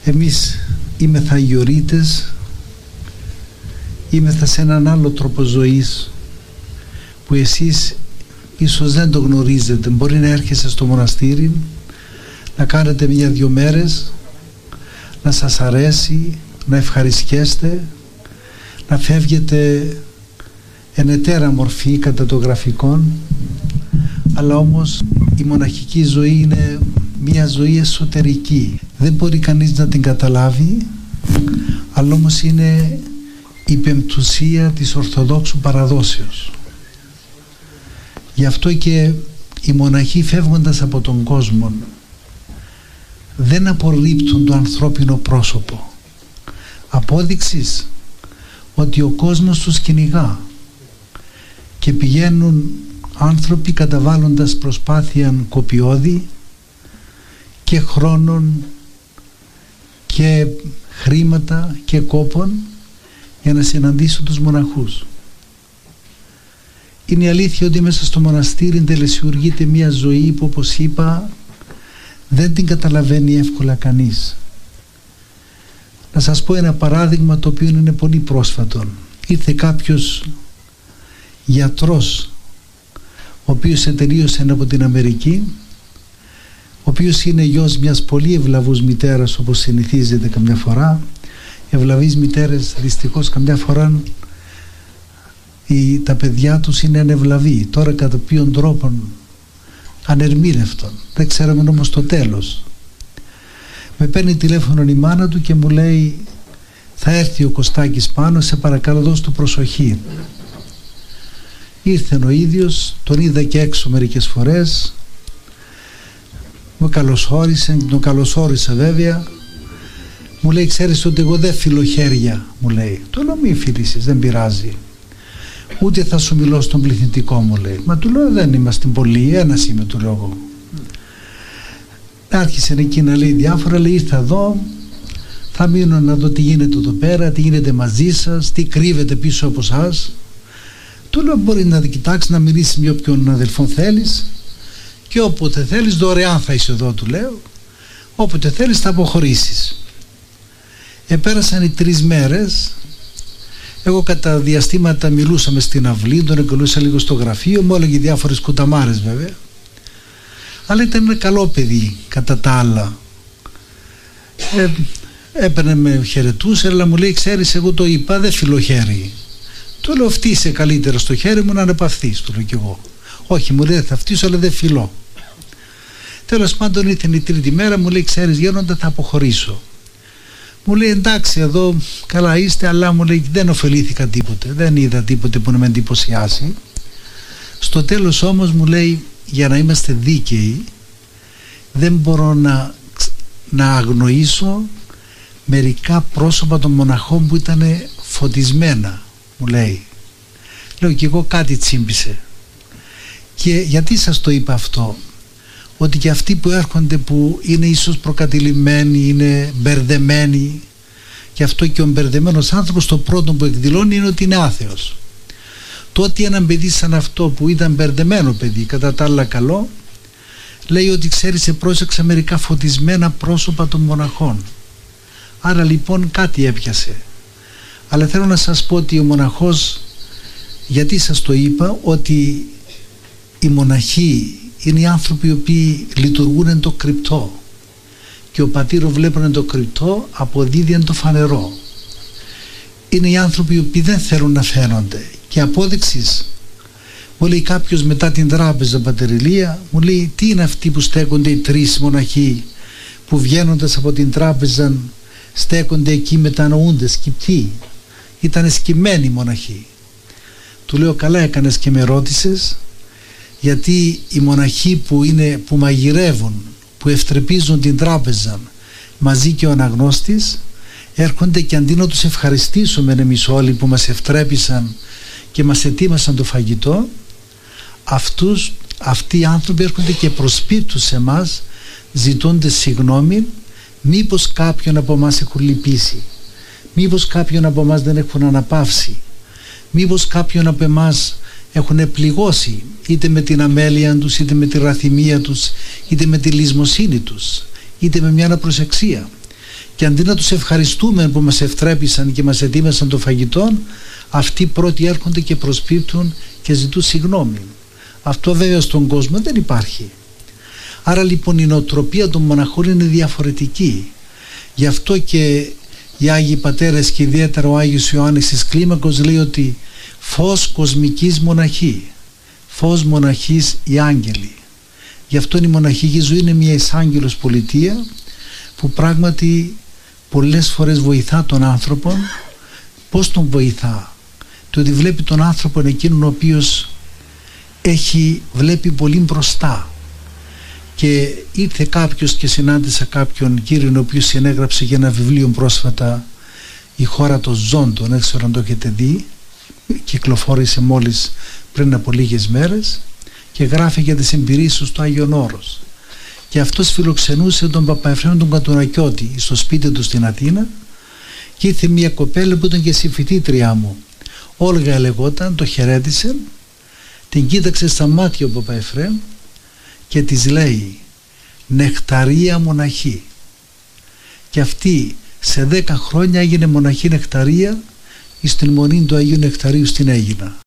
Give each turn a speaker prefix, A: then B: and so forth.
A: Εμείς είμεθα αγιορείτες, είμεθα σε έναν άλλο τρόπο ζωής που εσείς ίσως δεν το γνωρίζετε. Μπορεί να έρχεστε στο μοναστήρι, να κάνετε 1-2 μέρες, να σας αρέσει, να ευχαριστιέστε, να φεύγετε εν ετέρα μορφή κατά το γραφικόν, αλλά όμως η μοναχική ζωή είναι μια ζωή εσωτερική. Δεν μπορεί κανείς να την καταλάβει, αλλά όμως είναι η πεμπτουσία της Ορθοδόξου παραδόσεως. Γι' αυτό και οι μοναχοί, φεύγοντας από τον κόσμο, δεν απορρίπτουν το ανθρώπινο πρόσωπο. Απόδειξης ότι ο κόσμος τους κυνηγά και πηγαίνουν άνθρωποι καταβάλλοντας προσπάθειαν κοπιώδη και χρόνων και χρήματα και κόπων για να συναντήσουν τους μοναχούς. Είναι η αλήθεια ότι μέσα στο μοναστήρι τελεσιουργείται μια ζωή που, όπως είπα, δεν την καταλαβαίνει εύκολα κανείς. Να σας πω ένα παράδειγμα το οποίο είναι πολύ πρόσφατο. Ήρθε κάποιος γιατρός, ο οποίος ετελείωσε από την Αμερική, ο οποίος είναι γιος μιας πολύ ευλαβούς μητέρας, όπως συνηθίζεται καμιά φορά. Ευλαβείς μητέρες δυστυχώς καμιά φορά τα παιδιά τους είναι ανευλαβοί. Τώρα κατά ποιον τρόπον ανερμήνευτον, δεν ξέραμε όμως το τέλος. Με παίρνει τηλέφωνο η μάνα του και μου λέει, θα έρθει ο Κωστάκης πάνω, σε παρακαλώ δώσ' του προσοχή. Ήρθε ο ίδιος, τον είδα και έξω μερικές φορές, με καλωσόρισε, τον καλωσόρισα βέβαια. Μου λέει, ξέρεις ότι εγώ δεν φιλώ χέρια, μου λέει. Του λέω, μη φιλήσεις, δεν πειράζει. Ούτε θα σου μιλώ στον πληθυντικό, μου λέει. Μα του λέω, δεν είμαστε πολλοί, ένας είμαι, του λέω εγώ. Άρχισε εκεί να λέει διάφορα, λέει, ήρθα εδώ, θα μείνω να δω τι γίνεται εδώ πέρα, τι γίνεται μαζί σας, τι κρύβεται πίσω από εσάς. Του λέω, μπορεί να κοιτάξει, να μιλήσει με όποιον αδελφόν θέλεις και όποτε θέλεις δωρεάν θα είσαι εδώ, του λέω, όποτε θέλεις θα αποχωρήσεις. Επέρασαν οι 3 μέρες. Εγώ κατά διαστήματα μιλούσαμε στην αυλή, τον εγκαλούσα λίγο στο γραφείο, μου έλεγε διάφορες κουταμάρες βέβαια, αλλά ήταν ένα καλό παιδί κατά τα άλλα. Έπαιρνε με χαιρετούσε, αλλά μου λέει, ξέρεις, εγώ το είπα, δεν φιλώ χέρι. Του λέω, φτύσε καλύτερα στο χέρι μου να ανεπαυθείς, του λέω κι εγώ. Όχι, μου λέει, θα φτύσω, αλλά δεν φιλώ. Τέλος πάντων ήρθε η 3η μέρα, μου λέει, ξέρεις γέροντα, θα αποχωρήσω. Μου λέει, εντάξει, εδώ καλά είστε, αλλά μου λέει, δεν ωφελήθηκα τίποτε, δεν είδα τίποτε που να με εντυπωσιάσει. Στο τέλος όμως μου λέει, για να είμαστε δίκαιοι, δεν μπορώ να αγνοήσω μερικά πρόσωπα των μοναχών που ήταν φωτισμένα, μου λέει. Λέω, και εγώ κάτι τσίμπησε. Και γιατί σας το είπα αυτό? Ότι και αυτοί που έρχονται, που είναι ίσως προκατηλημένοι, είναι μπερδεμένοι, και αυτό και ο μπερδεμένος άνθρωπος το πρώτο που εκδηλώνει είναι ότι είναι άθεος. Το ότι έναν παιδί σαν αυτό που ήταν μπερδεμένο παιδί, κατά τα άλλα καλό, λέει ότι ξέρεις, πρόσεξα μερικά φωτισμένα πρόσωπα των μοναχών. Άρα λοιπόν κάτι έπιασε. Αλλά θέλω να σας πω ότι ο μοναχός, γιατί σας το είπα, ότι οι μοναχοί είναι οι άνθρωποι οι οποίοι λειτουργούν εν το κρυπτό, και ο πατήρ βλέπουν εν το κρυπτό, αποδίδει εν το φανερό. Είναι οι άνθρωποι οι οποίοι δεν θέλουν να φαίνονται. Και απόδειξης, μου λέει κάποιος μετά την τράπεζα, πατέρ Ηλία, μου λέει, τι είναι αυτοί που στέκονται οι 3 μοναχοί που βγαίνοντας από την τράπεζα στέκονται εκεί μετανοούνται, σκυπτοί? Ήτανε σκυμμένοι μοναχοί. Του λέω, καλά έκανες και με ρώτησες, γιατί οι μοναχοί που μαγειρεύουν, που ευτρεπίζουν την τράπεζα μαζί και ο αναγνώστης, έρχονται και αντί να τους ευχαριστήσουμε εμείς όλοι που μας ευτρέπησαν και μας ετοίμασαν το φαγητό, αυτοί οι άνθρωποι έρχονται και προσπίπτουν σε εμάς ζητώντας συγγνώμη, μήπως κάποιον από εμάς έχουν λυπήσει, μήπως κάποιον από εμάς δεν έχουν αναπαύσει, μήπως κάποιον από εμάς έχουν πληγώσει, είτε με την αμέλεια τους, είτε με τη ραθυμία τους, είτε με τη λησμοσύνη τους, είτε με μια αναπροσεξία. Και αντί να τους ευχαριστούμε που μας ευτρέπησαν και μας ετοίμασαν το φαγητό, αυτοί πρώτοι έρχονται και προσπίπτουν και ζητούν συγγνώμη. Αυτό βέβαια στον κόσμο δεν υπάρχει. Άρα λοιπόν η νοοτροπία των μοναχών είναι διαφορετική. Γι' αυτό και οι Άγιοι Πατέρες και ιδιαίτερα ο Άγιος Ιωάννης της Κλίμακος λέει ότι φως κοσμικής μοναχή, φως μοναχής οι άγγελοι. Γι' αυτό η μοναχική ζωή είναι μια εισάγγελος πολιτεία που πράγματι πολλές φορές βοηθά τον άνθρωπο. Πώς τον βοηθά? Το ότι βλέπει τον άνθρωπο εκείνον ο οποίος βλέπει πολύ μπροστά. Και ήρθε κάποιος και συνάντησα κάποιον κύριο ο οποίος συνέγραψε για ένα βιβλίο πρόσφατα, «Η χώρα των ζώντων», δεν ξέρω αν το έχετε δει, κυκλοφόρησε μόλις πριν από λίγες μέρες και γράφει για τις εμπειρίες του στο Άγιον Όρος. Και αυτός φιλοξενούσε τον Παπαεφραίμ τον Κατουνακιώτη στο σπίτι του στην Αθήνα και ήρθε μια κοπέλα που ήταν και συμφοιτήτριά μου, Όλγα λεγόταν, το χαιρέτησε, την κοίταξε στα μάτια ο Παπαεφραίμ και της λέει «Νεκταρία μοναχή». Και αυτή σε 10 χρόνια έγινε μοναχή νεκταρία στην μονή του Αγίου Νεκταρίου στην Αίγινα.